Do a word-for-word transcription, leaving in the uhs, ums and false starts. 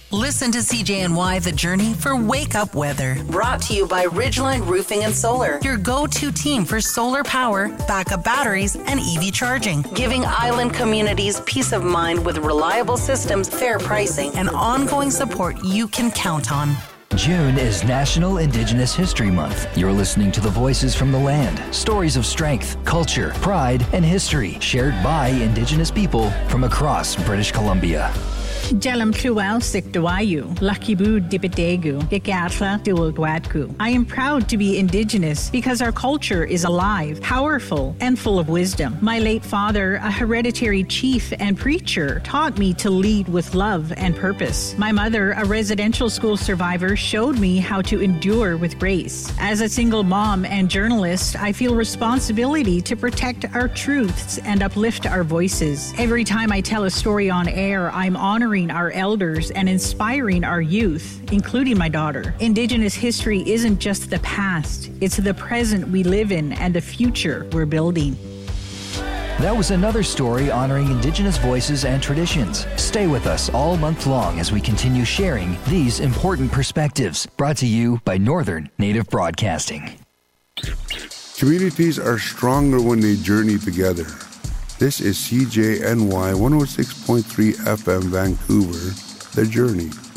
Listen to C J N Y The Journey for Wake Up Weather. Brought to you by Ridgeline Roofing and Solar, your go-to team for solar power, backup batteries, and E V charging. Giving island communities peace of mind with reliable systems, fair pricing, and ongoing support you can count on. June is National Indigenous History Month. You're listening to the voices from the land, stories of strength, culture, pride, and history shared by Indigenous people from across British Columbia. Jalam Klual Sikdawayu, Lakibu Dipedegu, Gekatla Duldwadku. I am proud to be Indigenous because our culture is alive, powerful, and full of wisdom. My late father, a hereditary chief and preacher, taught me to lead with love and purpose. My mother, a residential school survivor, showed me how to endure with grace. As a single mom and journalist, I feel responsibility to protect our truths and uplift our voices. Every time I tell a story on air, I'm honoring our elders and inspiring our youth, including my daughter. Indigenous history isn't just the past, it's the present we live in and the future we're building. That was another story honoring Indigenous voices and traditions. Stay with us all month long as we continue sharing these important perspectives. Brought to you by Northern Native Broadcasting. Communities are stronger when they journey together. This is C J N Y one oh six point three F M Vancouver, The Journey.